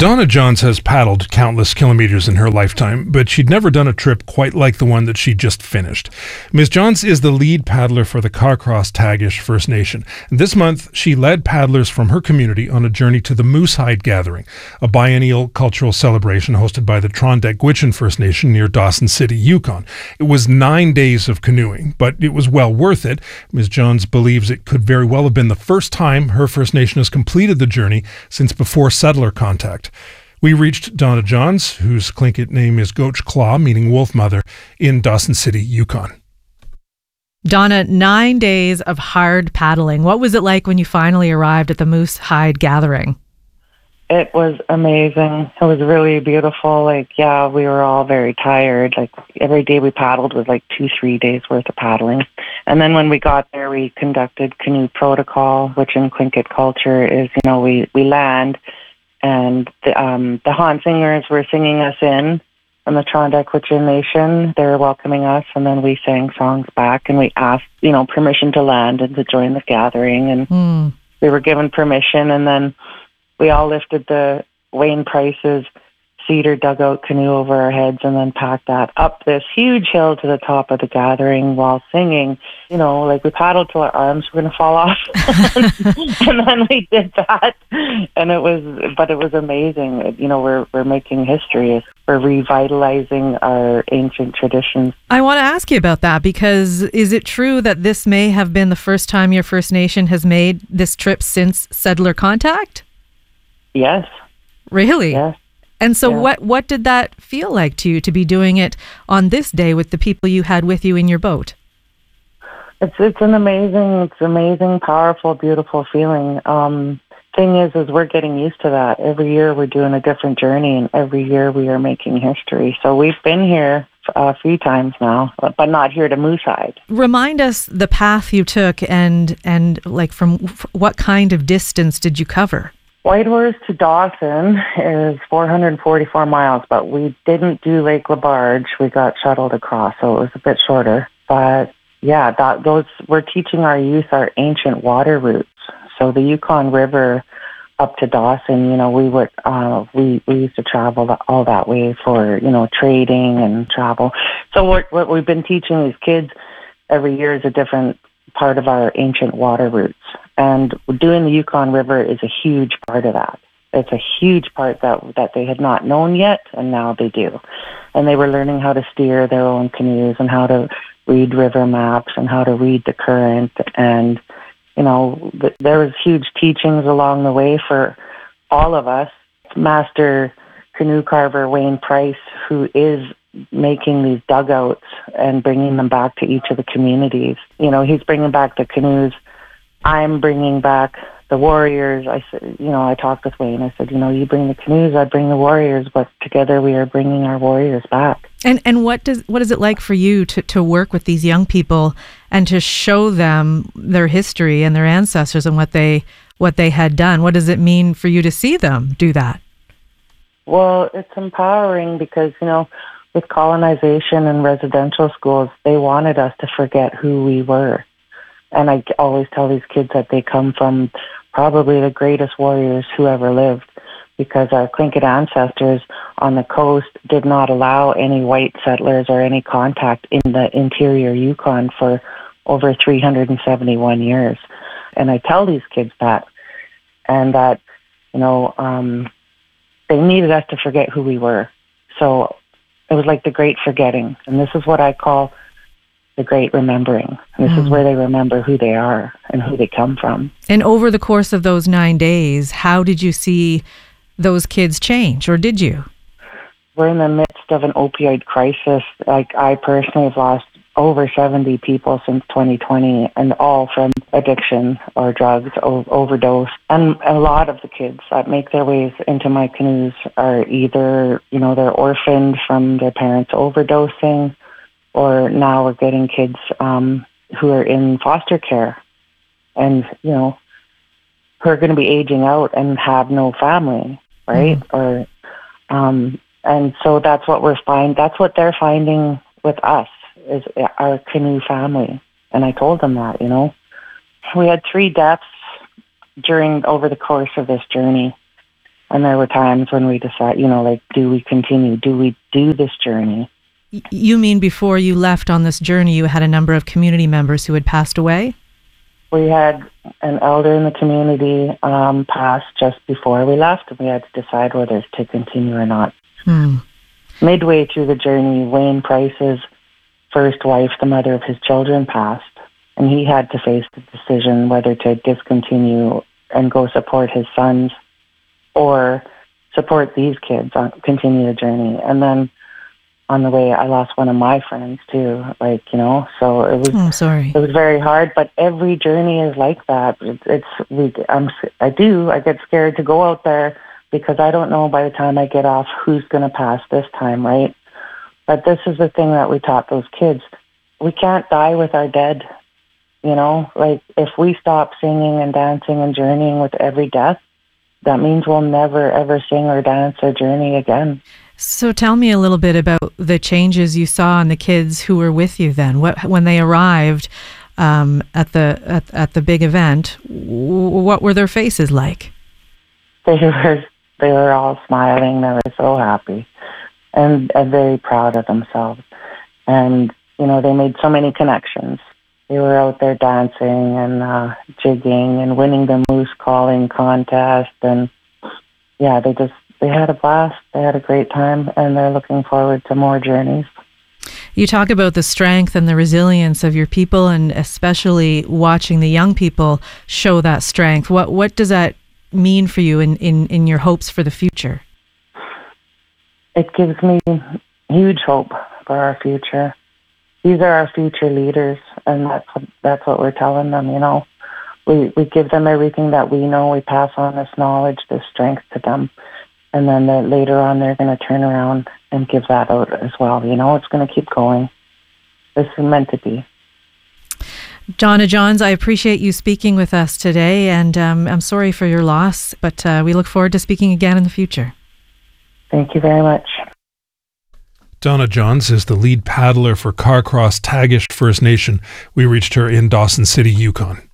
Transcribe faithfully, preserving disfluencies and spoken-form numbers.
Donna Johns has paddled countless kilometers in her lifetime, but she'd never done a trip quite like the one that she just finished. Miz Johns is the lead paddler for the Carcross Tagish First Nation. And this month, she led paddlers from her community on a journey to the Moosehide Gathering, a biennial cultural celebration hosted by the Trondeck Gwich'in First Nation near Dawson City, Yukon. It was nine days of canoeing, but it was well worth it. Miz Johns believes it could very well have been the first time her First Nation has completed the journey since before settler contact. We reached Donna Johns, whose Tlingit name is Goach Claw, meaning wolf mother, in Dawson City, Yukon. Donna, nine days of hard paddling. What was it like when you finally arrived at the Moosehide Gathering? It was amazing. It was really beautiful. Like, yeah, we were all very tired. Like, every day we paddled was like two, three days worth of paddling. And then when we got there, we conducted canoe protocol, which in Tlingit culture is, you know, we, we land and the, um, the Han singers were singing us in from the Trondeck Gwich'in Nation. They were welcoming us, and then we sang songs back, and we asked, you know, permission to land and to join the gathering, and mm. we were given permission, and then we all lifted the Wayne Price's cedar dugout canoe over our heads and then packed that up this huge hill to the top of the gathering while singing. You know, like we paddled till our arms were going to fall off. And then we did that. And it was, but it was amazing. You know, we're, we're making history. We're revitalizing our ancient traditions. I want to ask you about that, because is it true that this may have been the first time your First Nation has made this trip since settler contact? Yes. Really? Yes. And so yeah. what, what did that feel like to you, to be doing it on this day with the people you had with you in your boat? It's it's an amazing, it's amazing, powerful, beautiful feeling. Um, thing is, is we're getting used to that. Every year we're doing a different journey, and every year we are making history. So we've been here a few times now, but not here to Moosehide. Remind us the path you took, and and like from what kind of distance did you cover? Whitehorse to Dawson is four hundred forty-four miles, but we didn't do Lake Labarge. We got shuttled across, so it was a bit shorter. But yeah, that, those we're teaching our youth our ancient water routes. So the Yukon River up to Dawson, you know, we would uh, we we used to travel all that way for, you know, trading and travel. So what what we've been teaching these kids every year is a different part of our ancient water routes. And doing the Yukon River is a huge part of that. It's a huge part that that they had not known yet, and now they do. And they were learning how to steer their own canoes and how to read river maps and how to read the current. And, you know, th- there was huge teachings along the way for all of us. Master canoe carver Wayne Price, who is making these dugouts and bringing them back to each of the communities. You know, he's bringing back the canoes. I'm bringing back the warriors. I said, you know, I talked with Wayne. I said, you know, you bring the canoes, I bring the warriors, but together we are bringing our warriors back. And and what does what is it like for you to, to work with these young people and to show them their history and their ancestors and what they what they had done? What does it mean for you to see them do that? Well, it's empowering because, you know, with colonization and residential schools, they wanted us to forget who we were. And I always tell these kids that they come from probably the greatest warriors who ever lived, because our Tlingit ancestors on the coast did not allow any white settlers or any contact in the interior Yukon for over three hundred seventy-one years. And I tell these kids that, and that, you know, um, they needed us to forget who we were. So it was like the great forgetting. And this is what I call the great remembering. This mm. is where they remember who they are and who they come from. And over the course of those nine days, how did you see those kids change, or did you? We're in the midst of an opioid crisis. Like, I personally have lost over seventy people since twenty twenty, and all from addiction or drugs or overdose. And a lot of the kids that make their ways into my canoes are either, you know, they're orphaned from their parents overdosing, or now we're getting kids um, who are in foster care and, you know, who are going to be aging out and have no family, right? Mm-hmm. Or, um, and so that's what we're find. That's what they're finding with us, is our canoe family. And I told them that, you know. We had three deaths during, over the course of this journey. And there were times when we decided, you know, like, do we continue? Do we do this journey? Y- You mean before you left on this journey, you had a number of community members who had passed away? We had an elder in the community um, pass just before we left, and we had to decide whether to continue or not. Hmm. Midway through the journey, Wayne Price's first wife, the mother of his children, passed, and he had to face the decision whether to discontinue and go support his sons or support these kids, on, continue the journey. And then on the way, I lost one of my friends too, like, you know, so it was, Oh, I'm sorry. it was very hard, but every journey is like that. It, it's, we, I'm, I do, I get scared to go out there because I don't know by the time I get off who's going to pass this time, right? But this is the thing that we taught those kids. We can't die with our dead, you know, like if we stop singing and dancing and journeying with every death, that means we'll never ever sing or dance or journey again. So tell me a little bit about the changes you saw in the kids who were with you then. What when they arrived um, at the at, at the big event, w- what were their faces like? They were they were all smiling. They were so happy and, and very proud of themselves. And you know, they made so many connections. They were out there dancing and uh, jigging and winning the moose calling contest, and yeah, they just they had a blast. They had a great time, and they're looking forward to more journeys. You talk about the strength and the resilience of your people, and especially watching the young people show that strength. What what does that mean for you in, in, in your hopes for the future? It gives me huge hope for our future. These are our future leaders, and that's what, that's what we're telling them, you know. We we give them everything that we know. We pass on this knowledge, this strength to them. And then the, later on, they're going to turn around and give that out as well. You know, it's going to keep going. This is meant to be. Donna Johns, I appreciate you speaking with us today, and um, I'm sorry for your loss, but uh, we look forward to speaking again in the future. Thank you very much. Donna Johns is the lead paddler for Carcross Tagish First Nation. We reached her in Dawson City, Yukon.